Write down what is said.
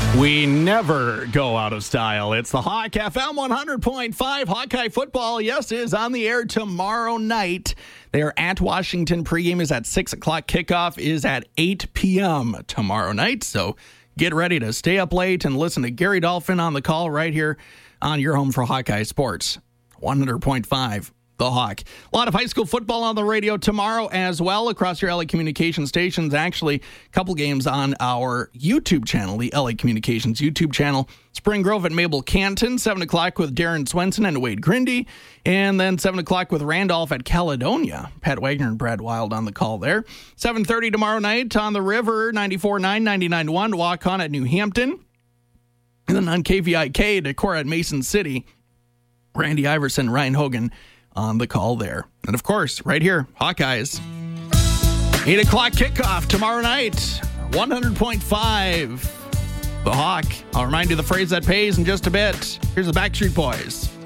We never go out of style. It's the Hawk FM 100.5 Hawkeye football. Yes, is on the air tomorrow night. They are at Washington. Pregame is at 6 o'clock. Kickoff is at 8 p.m. tomorrow night. So get ready to stay up late and listen to Gary Dolphin on the call right here on your home for Hawkeye Sports. 100.5 The Hawk. A lot of high school football on the radio tomorrow as well across your LA Communications stations. Actually, a couple games on our YouTube channel, the LA Communications YouTube channel. Spring Grove at Mabel Canton, 7 o'clock with Darren Swenson and Wade Grindy. And then 7 o'clock with Randolph at Caledonia. Pat Wagner and Brad Wild on the call there. 7:30 tomorrow night on the River, 94.9, 99.1, Walk-On at New Hampton. And then on KVIK, Decor at Mason City. Randy Iverson, Ryan Hogan on the call there. And of course, right here, Hawkeyes. 8 o'clock kickoff tomorrow night. 100.5 The Hawk. I'll remind you the phrase that pays in just a bit. Here's the Backstreet Boys.